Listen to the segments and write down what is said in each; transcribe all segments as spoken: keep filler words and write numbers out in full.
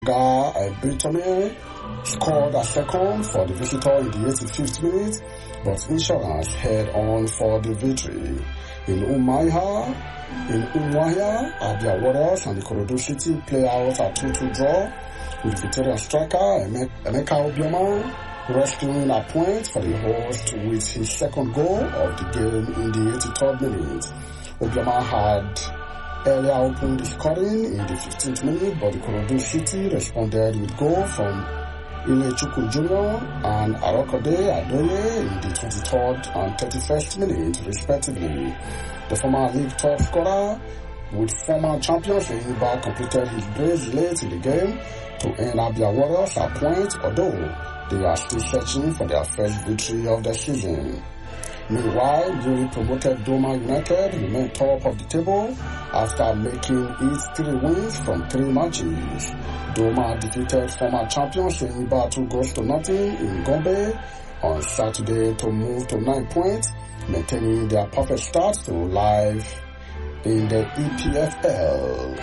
Britomir scored a second for the visitor in the eighty-fifth minute, but Insurance head on for the victory. In Umuahia, in Umuahia, Abia Warriors and the Ikorodu City play out a two two draw, with Victoria striker Emeka Obioma rescuing a point for the host with his second goal of the game in the eighty-third minute. Obioma had earlier opened the scoring in the fifteenth minute, but the Ikorodu City responded with goal from Ilechukwu Junior and Arokode Adoye in the twenty-third and thirty-first minute, respectively. The former league top scorer with former champions Enyimba completed his brace late in the game to end Abia Warriors a point, although they are still searching for their first victory of the season. Meanwhile, newly promoted Doma United remain top of the table after making its three wins from three matches. Doma defeated former champions Enyimba two goals to nothing in Gombe on Saturday to move to nine points, maintaining their perfect start to life in the E P F L.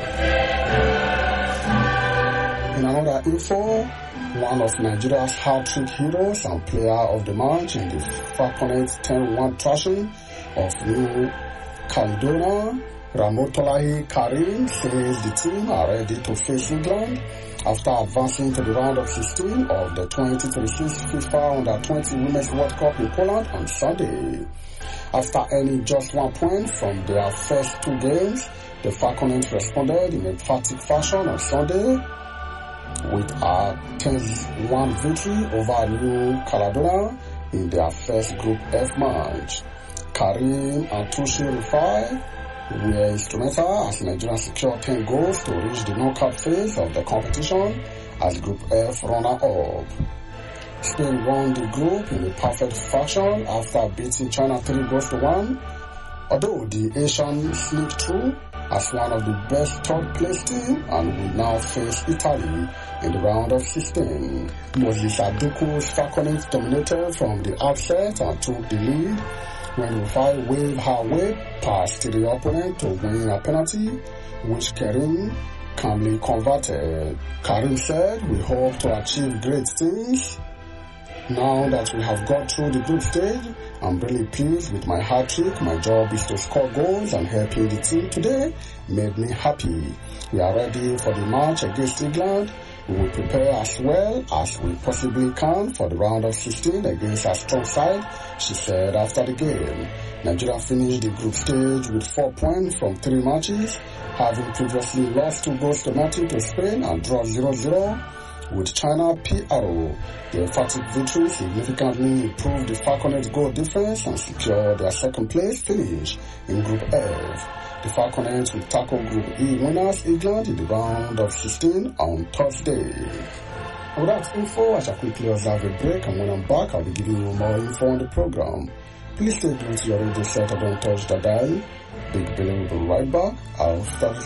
In another info, one of Nigeria's hat-trick heroes and player of the match in the Falconets ten one thrashing of New Caledonia, Ramotolahi Karim, says the team are ready to face England after advancing to the round of sixteen of the twenty twenty-six FIFA Under twenty Women's World Cup in Poland on Sunday. After earning just one point from their first two games, the Falconets responded in emphatic fashion on Sunday with a ten one victory over New Caledonia in their first Group F match. Karim and Tushi Rufai were instrumental as Nigeria secured ten goals to reach the knockout phase of the competition as Group F runner-up. Spain won the group in a perfect fashion after beating China three goals to one, although the Asian sneaked through as one of the best third-place team and will now face Italy in the round of sixteen. Moses Aduku's Falconets dominated from the outset and took the lead when Rufai waved her way past the opponent to win a penalty, which Karim calmly converted. Karim said, "We hope to achieve great things. Now that we have got through the group stage, I'm really pleased with my hat trick. My job is to score goals, and helping the team today made me happy. We are ready for the match against England. We will prepare as well as we possibly can for the round of sixteen against a strong side," she said after the game. Nigeria finished the group stage with four points from three matches, having previously lost two goals to nothing to Spain and draw zero zero with China P R O. The emphatic victory significantly improved the Falconets' goal difference and secured their second place finish in Group F. The Falconets will tackle Group E winners England in the round of sixteen on Thursday. With that info, I shall quickly observe a break, and when I'm back, I'll be giving you more info on the program. Please stay glued to your radio set and don't touch the dial. Big Billy will be right back after